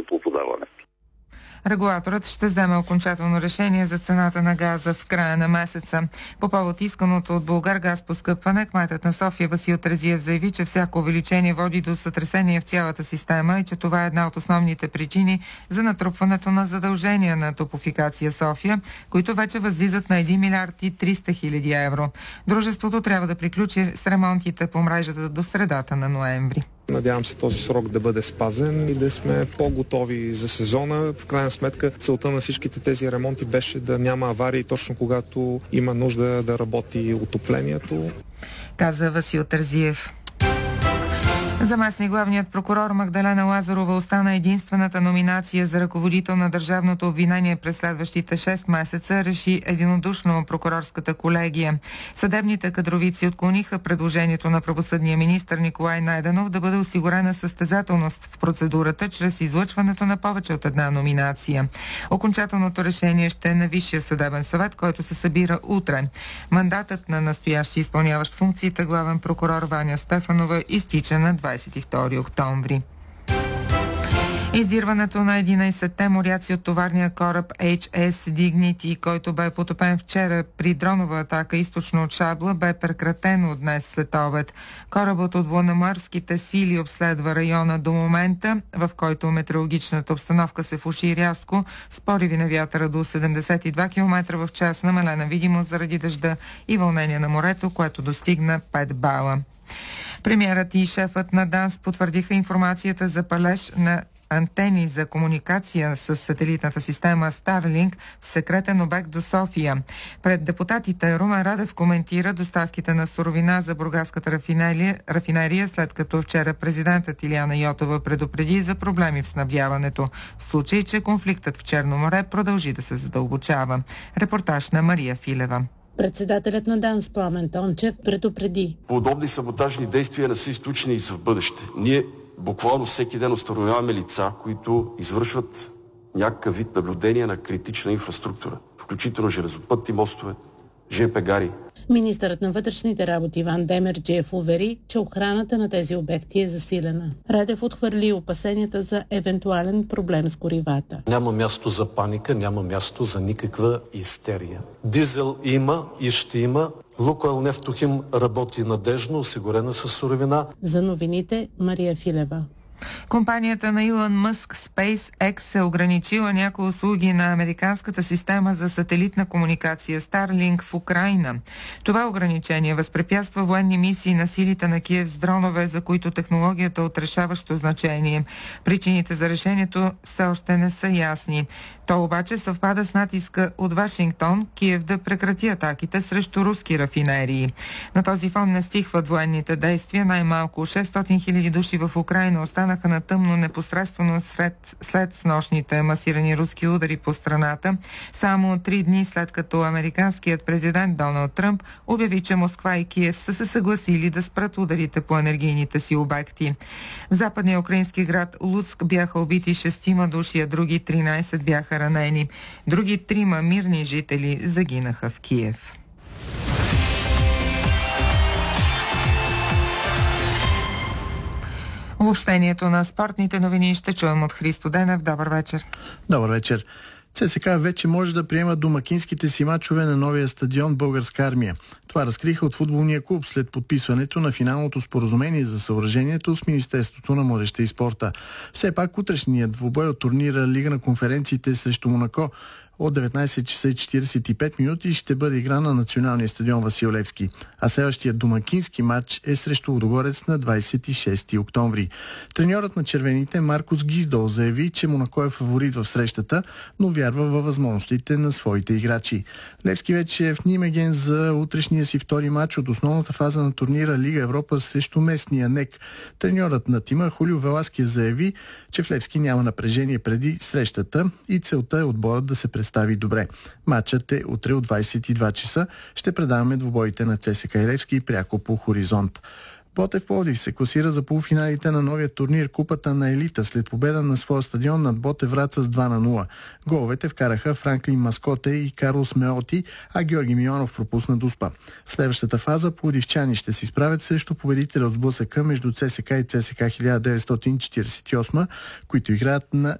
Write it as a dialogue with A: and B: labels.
A: топлоподаването.
B: Регулаторът ще вземе окончателно решение за цената на газа в края на месеца. По повод исканото от Булгаргаз поскъпване, кметът на София Васил Терзиев заяви, че всяко увеличение води до сътресение в цялата система и че това е една от основните причини за натрупването на задължения на Топлофикация София, които вече възлизат на 1 милиард и 300 хиляди евро. Дружеството трябва да приключи с ремонтите по мрежата до средата на ноември.
C: Надявам се този срок да бъде спазен и да сме по-готови за сезона. В крайна сметка целта на всичките тези ремонти беше да няма аварии точно когато има нужда да работи отоплението.
B: Каза Васил Терзиев. Заместник главният прокурор Магдалена Лазарова остана единствената номинация за ръководител на държавното обвинение през следващите 6 месеца, реши единодушно прокурорската колегия. Съдебните кадровици отклониха предложението на правосъдния министър Николай Найденов да бъде осигурена състезателност в процедурата чрез излъчването на повече от една номинация. Окончателното решение ще е на Висшия съдебен съвет, който се събира утре. Мандатът на настоящи изпълняващ функциите главен прокурор Ваня Стефанова изтича на 22 октомври. Издирването на 11-те моряци от товарния кораб HS Dignity, който бе потопен вчера при дронова атака източно от Шабла, бе прекратено днес след обед. Корабът от военноморските сили обследва района до момента, в който метеорологичната обстановка се влоши рязко, с пориви на вятъра до 72 км в час, намалена видимост заради дъжда и вълнение на морето, което достигна 5 бала. Премиерът и шефът на ДАНС потвърдиха информацията за палеж на антени за комуникация с сателитната система Starlink в секретен обект до София. Пред депутатите Румен Радев коментира доставките на суровина за бургаската рафинерия, след като вчера президентът Илияна Йотова предупреди за проблеми в снабдяването, в случай, че конфликтът в Черно море продължи да се задълбочава. Репортаж на Мария Филева.
D: Председателят на ДАНС Пламен Тончев предупреди:
E: подобни саботажни действия не са изключени и за в бъдеще. Ние буквално всеки ден установяваме лица, които извършват някакъв вид наблюдение на критична инфраструктура, включително железопътни мостове, ЖП гари.
D: Министърът на вътрешните работи Иван Демерджиев увери, че охраната на тези обекти е засилена. Радев отхвърли опасенията за евентуален проблем с горивата.
F: Няма място за паника, няма място за никаква истерия. Дизел има и ще има. Лукойл Нефтохим работи надежно, осигурена със суровина.
D: За новините Мария Филева.
B: Компанията на Илон Мъск SpaceX е ограничила някои услуги на американската система за сателитна комуникация Starlink в Украйна. Това ограничение възпрепятства военни мисии на силите на Киев с дронове, за които технологията е от решаващо значение. Причините за решението все още не са ясни. То обаче съвпада с натиска от Вашингтон Киев да прекрати атаките срещу руски рафинерии. На този фон не стихват военните действия. Най-малко 600 хиляди души в Украйна останаха на тъмно непосредствено след снощните масирани руски удари по страната, само 3 дни след като американският президент Доналд Тръмп обяви, че Москва и Киев са се съгласили да спрат ударите по енергийните си обекти. В западния украински град Луцк бяха убити 6 души, а други 13 бяха ранени. Други 3 мирни жители загинаха в Киев. Обобщението на спортните новини ще чуем от Христо Денев. Добър вечер.
G: Добър вечер. ЦСКА вече може да приема домакинските си мачове на новия стадион Българска армия. Това разкриха от футболния клуб след подписването на финалното споразумение за съоръжението с Министерството на младежта и спорта. Все пак утрешният двубой от турнира Лига на конференциите срещу Монако от 19 часа и 45 минути ще бъде игра на националния стадион Васил Левски. А следващият домакински матч е срещу Лудогорец на 26 октомври. Треньорът на червените Маркус Гиздол заяви, че Монако е фаворит в срещата, но вярва във възможностите на своите играчи. Левски вече е в Нимеген за утрешния си втори матч от основната фаза на турнира Лига Европа срещу местния НЕК. Треньорът на тима Хулио Веласкес заяви, че в Левски няма напрежение преди срещата и целта е отборът да се представи добре. Матчът е утре от 22 часа. Ще предаваме двубоите на ЦСКА и Левски пряко по Хоризонт. Ботев Пловдив се класира за полуфиналите на новия турнир Купата на елита след победа на своя стадион над Ботев Враца с 2-0. Головете вкараха Франклин Маскоте и Карлос Меоти, а Георги Миланов пропусна дуспа. В следващата фаза пловдивчани ще се изправят срещу победителя от сблъсъка между ЦСКА и ЦСКА 1948, които играят на